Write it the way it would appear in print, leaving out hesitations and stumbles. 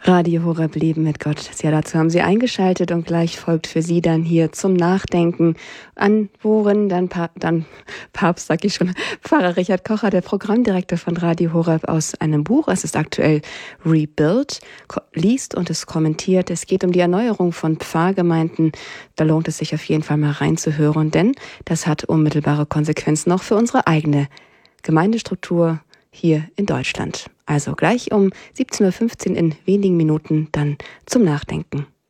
Radio Horeb Leben mit Gott. Ja, dazu haben Sie eingeschaltet und gleich folgt für Sie dann hier zum Nachdenken an worin dann Papst, sag ich schon, Pfarrer Richard Kocher, der Programmdirektor von Radio Horeb, aus einem Buch, es ist aktuell Rebuild, liest und es kommentiert. Es geht um die Erneuerung von Pfarrgemeinden. Da lohnt es sich auf jeden Fall mal reinzuhören, denn das hat unmittelbare Konsequenzen auch für unsere eigene Gemeindestruktur hier in Deutschland. Also gleich um 17.15 Uhr in wenigen Minuten dann zum Nachdenken.